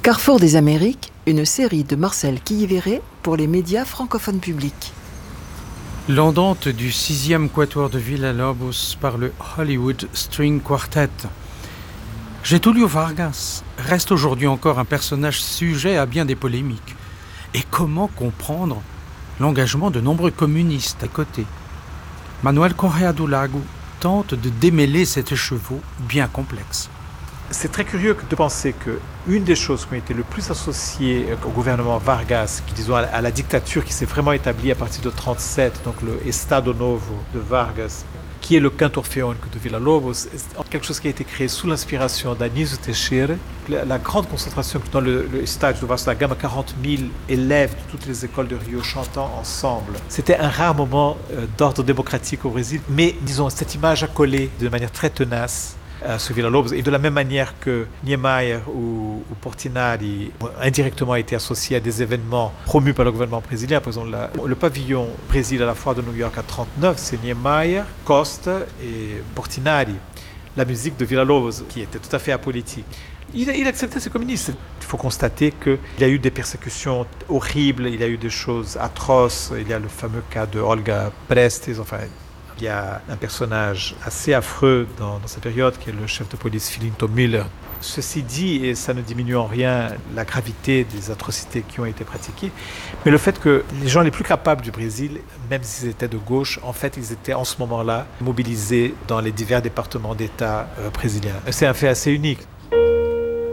Carrefour des Amériques, une série de Marcel Quilliveré pour les médias francophones publics. L'andante du 6e quatuor de Villa-Lobos par le Hollywood String Quartet. Getúlio Vargas reste aujourd'hui encore un personnage sujet à bien des polémiques. Et comment comprendre l'engagement de nombreux communistes à côté? Manuel Correa do Lago tente de démêler cet écheveau bien complexe. C'est très curieux de penser qu'une des choses qui ont été le plus associées au gouvernement Vargas, qui disons à la dictature qui s'est vraiment établie à partir de 1937, donc le Estado Novo de Vargas, qui est le canto orfeônico de Villa-Lobos, c'est quelque chose qui a été créé sous l'inspiration d'Anísio Teixeira. La grande concentration dans le estádio do Vasco da Gama, 40 000 élèves de toutes les écoles de Rio chantant ensemble. C'était un rare moment d'ordre démocratique au Brésil, mais disons cette image a collé de manière très tenace sur Villa-Lobos, et de la même manière que Niemeyer ou Portinari ont indirectement été associés à des événements promus par le gouvernement brésilien. Par exemple, le pavillon Brésil à la foire de New York à 1939, c'est Niemeyer, Costa et Portinari. La musique de Villa-Lobos, qui était tout à fait apolitique. Il acceptait ces communistes. Il faut constater qu'il y a eu des persécutions horribles, il y a eu des choses atroces. Il y a le fameux cas de Olga Prestes, enfin... Il y a un personnage assez affreux dans cette période qui est le chef de police Filinto Miller. Ceci dit, et ça ne diminue en rien la gravité des atrocités qui ont été pratiquées, mais le fait que les gens les plus capables du Brésil, même s'ils étaient de gauche, en fait, ils étaient en ce moment-là mobilisés dans les divers départements d'État brésiliens. C'est un fait assez unique.